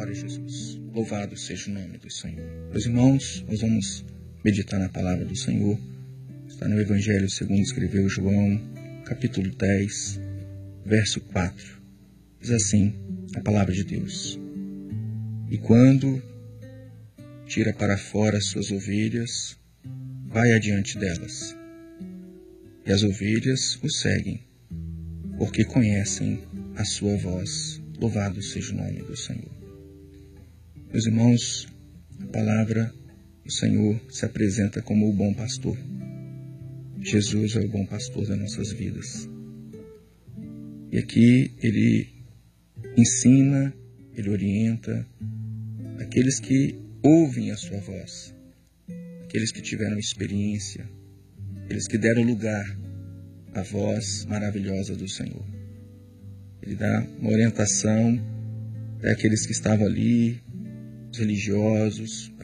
Glória a Jesus. Louvado seja o nome do Senhor. Meus irmãos, nós vamos meditar na palavra do Senhor. Está no Evangelho segundo escreveu João, capítulo 10, verso 4. Diz assim a palavra de Deus: E quando tira para fora as suas ovelhas, vai adiante delas. E as ovelhas o seguem, porque conhecem a sua voz. Louvado seja o nome do Senhor. Meus irmãos, a palavra do Senhor se apresenta como o bom pastor. Jesus é o bom pastor das nossas vidas. E aqui ele ensina, ele orienta aqueles que ouvem a sua voz, aqueles que tiveram experiência, aqueles que deram lugar à voz maravilhosa do Senhor. Ele dá uma orientação para aqueles que estavam ali, os religiosos,